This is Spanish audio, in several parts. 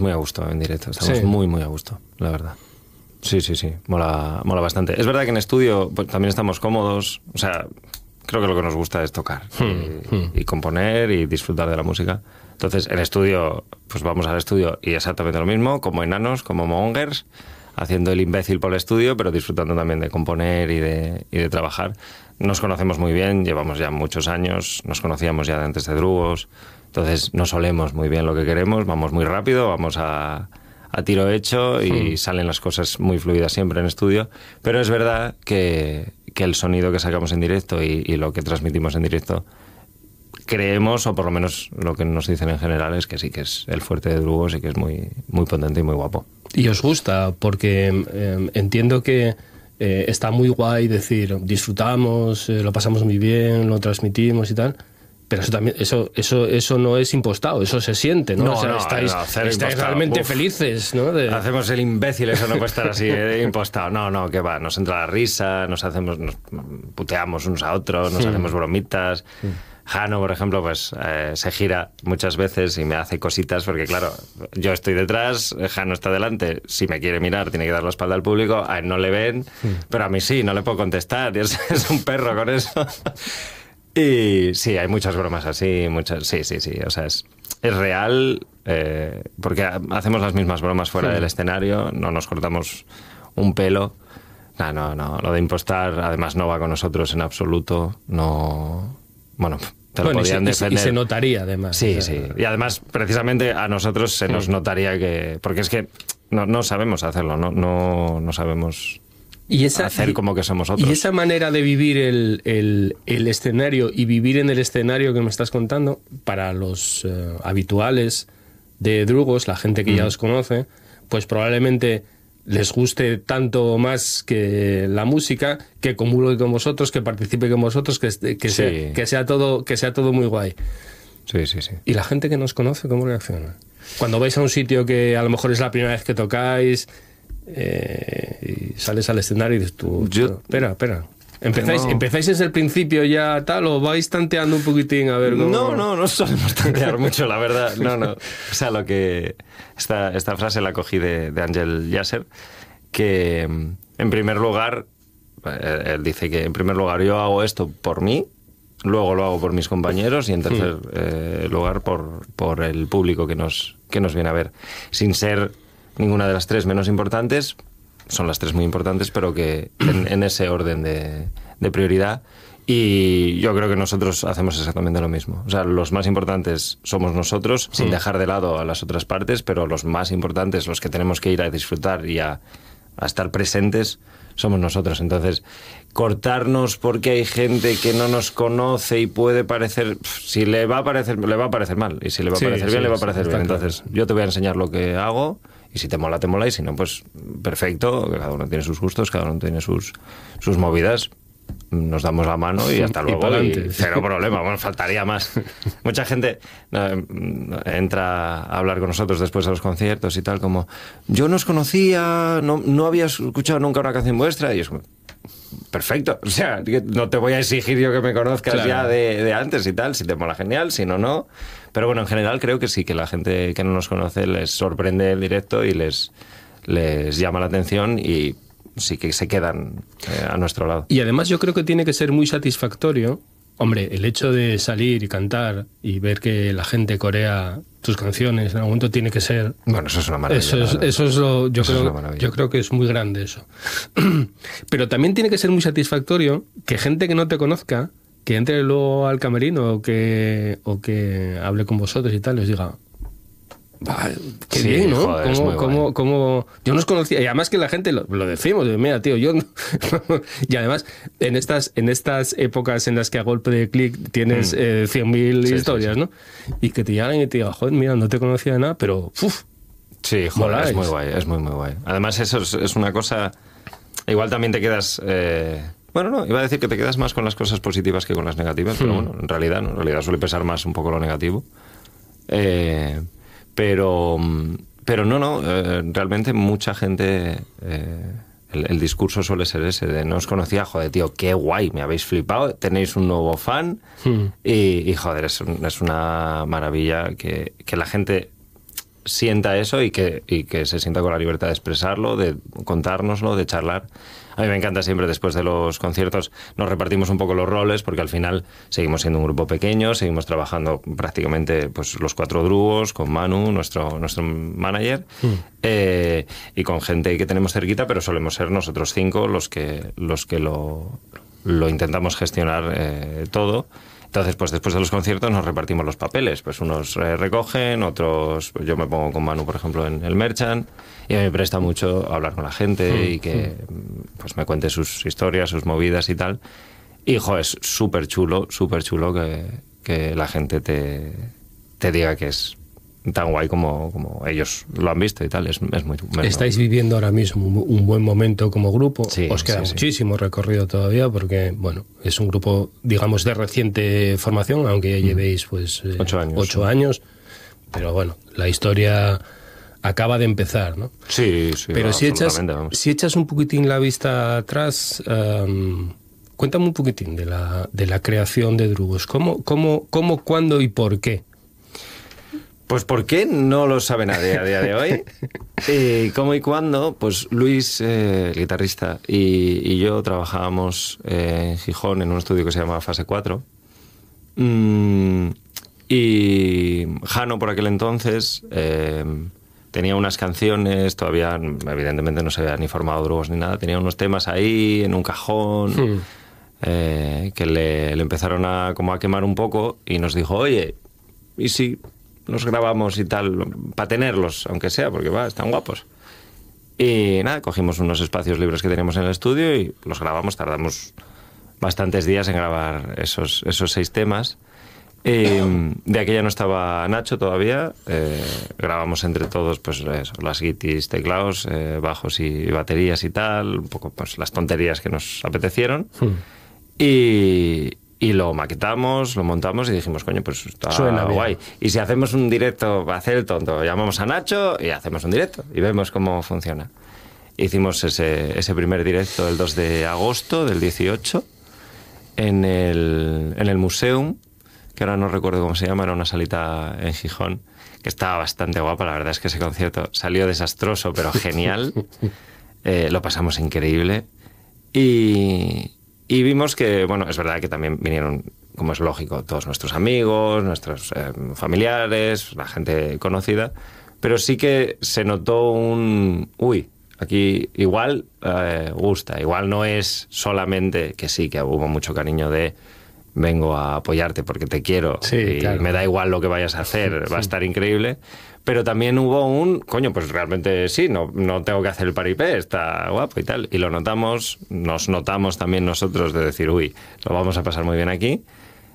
muy a gusto en directo, estamos muy a gusto, la verdad. Sí, mola bastante. Es verdad que en estudio pues, también estamos cómodos, o sea, creo que lo que nos gusta es tocar y componer y disfrutar de la música. Entonces, en estudio, pues vamos al estudio y exactamente lo mismo, como enanos, como mongers, haciendo el imbécil por el estudio, pero disfrutando también de componer y de trabajar. Nos conocemos muy bien, llevamos ya muchos años, nos conocíamos ya de antes de Drugos, entonces nos olemos muy bien lo que queremos, vamos muy rápido, vamos a tiro hecho y salen las cosas muy fluidas siempre en estudio, pero es verdad que el sonido que sacamos en directo y lo que transmitimos en directo creemos, o por lo menos lo que nos dicen en general, es que sí que es el fuerte de Drugos y que es muy potente y muy guapo. Y os gusta, porque entiendo que está muy guay decir, disfrutamos, lo pasamos muy bien, lo transmitimos y tal, pero eso también, eso no es impostado, eso se siente, ¿no? No, o sea, no, estáis realmente felices, ¿no? Hacemos el imbécil, eso no puede estar así impostado. No, que va, nos entra la risa, nos puteamos unos a otros, nos hacemos bromitas. Jano, por ejemplo, pues se gira muchas veces y me hace cositas porque, claro, yo estoy detrás, Jano está delante. Si me quiere mirar, tiene que dar la espalda al público. A él no le ven, pero a mí sí, no le puedo contestar. Y es un perro con eso. Y sí, hay muchas bromas así, sí. O sea, es real porque hacemos las mismas bromas fuera del escenario, no nos cortamos un pelo. No, lo de impostar, además, no va con nosotros en absoluto. No... Bueno, te lo podían defender. Y se notaría, además. Sí. Y además, precisamente a nosotros se nos notaría que... Porque es que no sabemos hacerlo, no sabemos hacer como que somos otros. Y esa manera de vivir el escenario y vivir en el escenario que me estás contando, para los habituales de Drugos, la gente que ya os conoce, pues probablemente les guste tanto más que la música, que comulgue con vosotros, que participe con vosotros, que sea todo muy guay. Sí. ¿Y la gente que nos conoce cómo reacciona? Cuando vais a un sitio que a lo mejor es la primera vez que tocáis y sales al escenario y dices tú, espera. ¿Empezáis desde el principio ya tal o vais tanteando un poquitín a ver cómo...? No solemos tantear mucho, la verdad. No. O sea, esta frase la cogí de Ángel Yasser, que en primer lugar, él dice que en primer lugar yo hago esto por mí, luego lo hago por mis compañeros y en tercer lugar por el público que nos viene a ver. Sin ser ninguna de las tres menos importantes, son las tres muy importantes, pero que en ese orden de prioridad. Y yo creo que nosotros hacemos exactamente lo mismo. O sea, los más importantes somos nosotros, sin dejar de lado a las otras partes, pero los más importantes, los que tenemos que ir a disfrutar y a estar presentes, somos nosotros. Entonces, cortarnos porque hay gente que no nos conoce y puede parecer... Si le va a parecer mal. Y si le va a parecer bien, le va a parecer bien. Entonces, yo te voy a enseñar lo que hago... Y si te mola, te mola, y si no, pues perfecto, cada uno tiene sus gustos, cada uno tiene sus movidas, nos damos la mano y hasta luego, y cero problema, bueno, faltaría más. Mucha gente entra a hablar con nosotros después de los conciertos y tal, como, yo no os conocía, no había escuchado nunca una canción vuestra, y es como, perfecto, o sea, no te voy a exigir yo que me conozcas ya de antes y tal, si te mola genial, si no. Pero bueno, en general creo que sí, que la gente que no nos conoce les sorprende el directo y les llama la atención y sí que se quedan a nuestro lado. Y además yo creo que tiene que ser muy satisfactorio, hombre, el hecho de salir y cantar y ver que la gente corea tus canciones en algún momento tiene que ser... Bueno, eso es una maravilla. Yo creo que es muy grande eso. Pero también tiene que ser muy satisfactorio que gente que no te conozca, que entre luego al camerino o que hable con vosotros y tal, les diga, qué bien, ¿no? Joder, como yo no os conocía, y además que la gente lo decimos, mira, tío, yo no. Y además en estas épocas en las que a golpe de clic tienes 100.000 historias, ¿no? Y que te llamen y te digan, joder, mira, no te conocía de nada, pero sí, joder, es muy guay, es muy guay. Además eso es una cosa, igual también te quedas... Bueno, no, iba a decir que te quedas más con las cosas positivas que con las negativas, pero bueno, en realidad suele pesar más un poco lo negativo. Pero realmente mucha gente, el discurso suele ser ese, de no os conocía, joder, tío, qué guay, me habéis flipado, tenéis un nuevo fan y joder, es una maravilla que la gente sienta eso y que se sienta con la libertad de expresarlo, de contárnoslo, de charlar. A mí me encanta siempre después de los conciertos nos repartimos un poco los roles porque al final seguimos siendo un grupo pequeño, seguimos trabajando prácticamente pues los 4 drugos con Manu, nuestro manager, y con gente que tenemos cerquita, pero solemos ser nosotros 5 los que lo intentamos gestionar todo. Entonces, pues después de los conciertos nos repartimos los papeles. Pues unos recogen, otros... Pues yo me pongo con Manu, por ejemplo, en el Merchant, y a mí me presta mucho hablar con la gente y que pues me cuente sus historias, sus movidas y tal. Y, jo, es súper chulo que la gente te diga que es tan guay como ellos lo han visto y tal. Es muy... Estáis viviendo ahora mismo un buen momento como grupo. Sí, os queda sí, muchísimo recorrido todavía porque, bueno, es un grupo, digamos, de reciente formación, aunque ya llevéis, pues... 8 años. Pero, bueno, la historia acaba de empezar, ¿no? Sí, pero si echas un poquitín la vista atrás... cuéntame un poquitín de la creación de Drugos. ¿Cómo, cuándo y por qué? Pues ¿por qué? No lo sabe nadie a día de hoy. ¿Cómo y cuándo? Pues Luis, el guitarrista, y yo trabajábamos en Gijón en un estudio que se llama Fase 4. Y Jano, por aquel entonces, tenía unas canciones, todavía evidentemente no se había ni formado Drugos ni nada, tenía unos temas ahí en un cajón que le empezaron a quemar un poco y nos dijo, oye, ¿y si los grabamos y tal, para tenerlos, aunque sea, porque están guapos? Y nada, cogimos unos espacios libres que teníamos en el estudio y los grabamos. Tardamos bastantes días en grabar esos 6 temas. De aquella no estaba Nacho todavía. Grabamos entre todos pues eso, las guitis, teclados, bajos y baterías y tal, un poco pues las tonterías que nos apetecieron. Y lo maquetamos, lo montamos y dijimos, coño, pues está guay. Y si hacemos un directo para hacer el tonto, llamamos a Nacho y hacemos un directo y vemos cómo funciona. Hicimos ese primer directo el 2 de agosto del 18 en el Museum, que ahora no recuerdo cómo se llama, era una salita en Gijón, que estaba bastante guapa. La verdad es que ese concierto salió desastroso, pero genial. Lo pasamos increíble. Y vimos que, bueno, es verdad que también vinieron, como es lógico, todos nuestros amigos, nuestros familiares, la gente conocida, pero sí que se notó aquí igual gusta, igual no es solamente que sí, que hubo mucho cariño de vengo a apoyarte porque te quiero y claro, me da igual lo que vayas a hacer, va a estar increíble. Pero también hubo coño, pues realmente sí, no tengo que hacer el paripé, está guapo y tal. Y lo notamos, nos notamos también nosotros de decir, lo vamos a pasar muy bien aquí.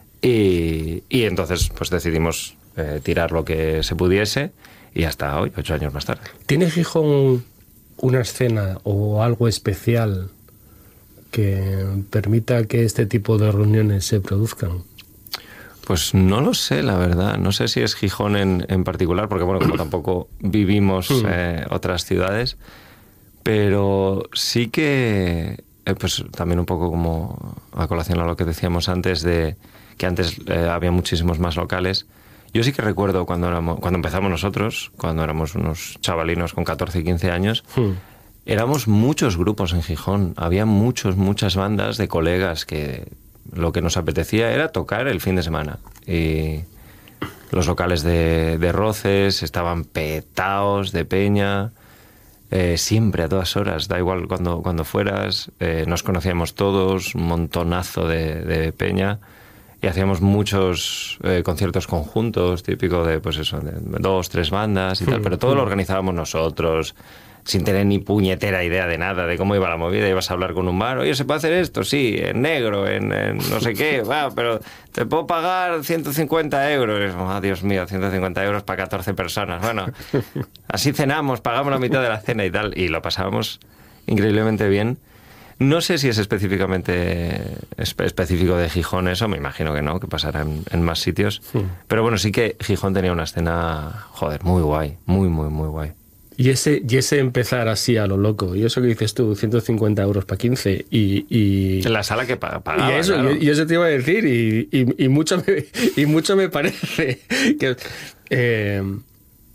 Y entonces pues decidimos tirar lo que se pudiese y hasta hoy, 8 años más tarde. ¿Tiene Gijón una escena o algo especial que permita que este tipo de reuniones se produzcan? Pues no lo sé, la verdad. No sé si es Gijón en particular, porque bueno, como tampoco vivimos otras ciudades, pero sí que, pues también un poco como a colación a lo que decíamos antes, de que antes había muchísimos más locales. Yo sí que recuerdo cuando empezamos nosotros, cuando éramos unos chavalinos con 14 y 15 años, éramos muchos grupos en Gijón. Había muchas bandas de colegas que lo que nos apetecía era tocar el fin de semana. Y los locales de Roces estaban petados de peña, siempre a todas horas, da igual cuando fueras. Nos conocíamos todos, un montonazo de peña, y hacíamos muchos conciertos conjuntos, típico de pues eso, de 2, 3 bandas y tal, pero todo lo organizábamos nosotros, sin tener ni puñetera idea de nada, de cómo iba la movida. Ibas a hablar con un bar, oye, ¿se puede hacer esto? Sí, en negro, en no sé qué, pero te puedo pagar 150 euros. Oh, Dios mío, 150 euros para 14 personas. Bueno, así cenamos, pagamos la mitad de la cena y tal, y lo pasábamos increíblemente bien. No sé si es específicamente específico de Gijón eso, me imagino que no, que pasará en más sitios. Pero bueno, sí que Gijón tenía una escena, joder, muy guay, muy guay. Y ese empezar así a lo loco, y eso que dices tú, 150 euros para 15, y en la sala que pagaba, y eso, claro. y eso te iba a decir, y mucho me parece que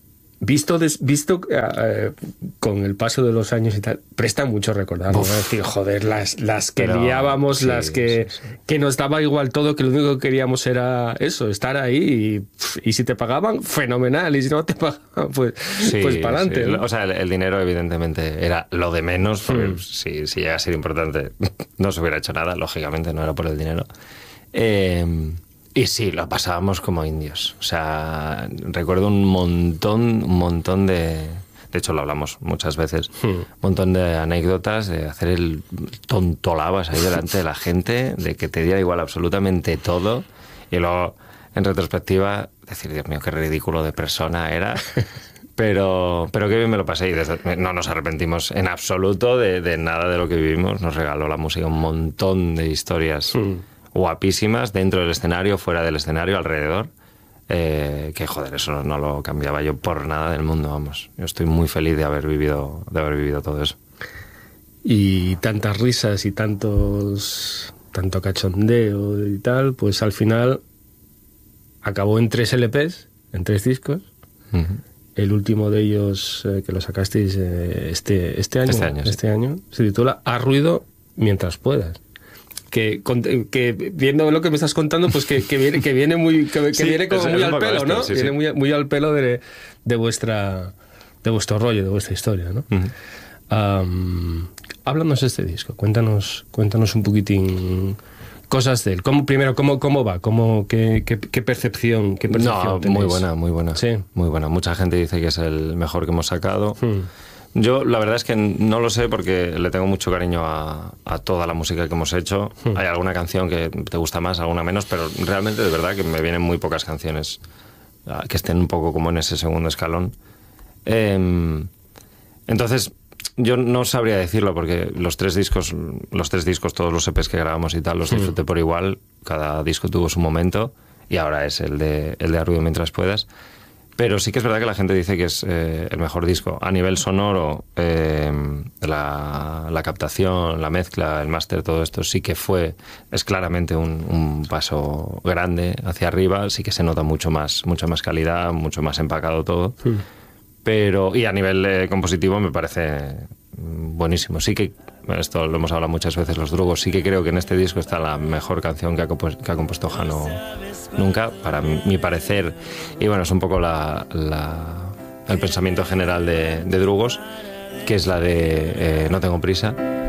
visto con el paso de los años y tal, presta mucho recordar, ¿no? Es decir, joder, las que liábamos, sí, que nos daba igual todo, que lo único que queríamos era eso, estar ahí y si te pagaban, fenomenal, y si no te pagaban, pues para adelante. Sí. ¿No? O sea, el dinero evidentemente era lo de menos, porque si llega a ser importante no se hubiera hecho nada, lógicamente no era por el dinero. Y sí, lo pasábamos como indios. O sea, recuerdo un montón de hecho lo hablamos muchas veces, un montón de anécdotas de hacer el tontolabas ahí delante de la gente, de que te diera igual absolutamente todo, y luego, en retrospectiva, decir, Dios mío, qué ridículo de persona era, pero qué bien me lo pasé, y no nos arrepentimos en absoluto de nada de lo que vivimos. Nos regaló la música un montón de historias guapísimas, dentro del escenario, fuera del escenario, alrededor, que joder, eso no lo cambiaba yo por nada del mundo, vamos. Yo estoy muy feliz de haber vivido todo eso. Y tantas risas y tanto cachondeo y tal, pues al final acabó en 3 LPs, en 3 discos. El último de ellos, que lo sacasteis este año, se titula A ruido mientras puedas. Que viendo lo que me estás contando, pues que viene muy al pelo, ¿no? Sí. Viene muy al pelo de vuestro rollo, de vuestra historia, ¿no? Háblanos de este disco, cuéntanos un poquitín cosas de él. ¿Cómo va? ¿Qué percepción tenéis? Muy buena. Sí. Muy buena. Mucha gente dice que es el mejor que hemos sacado. Yo la verdad es que no lo sé, porque le tengo mucho cariño a toda la música que hemos hecho. Hay alguna canción que te gusta más, alguna menos, pero realmente de verdad que me vienen muy pocas canciones que estén un poco como en ese segundo escalón. Entonces yo no sabría decirlo, porque los tres discos, todos los EPs que grabamos y tal, los disfruté por igual. Cada disco tuvo su momento, y ahora es el de A ruido mientras puedas. Pero sí que es verdad que la gente dice que es el mejor disco. A nivel sonoro, la captación, la mezcla, el máster, todo esto sí que es claramente un paso grande hacia arriba. Sí que se nota mucha más calidad, mucho más empacado todo. Pero, y a nivel compositivo me parece buenísimo. Sí que, esto lo hemos hablado muchas veces los Drugos, sí que creo que en este disco está la mejor canción que ha compuesto Jano nunca, para mi parecer. Y bueno, es un poco el pensamiento general de Drugos, que es la de No tengo prisa.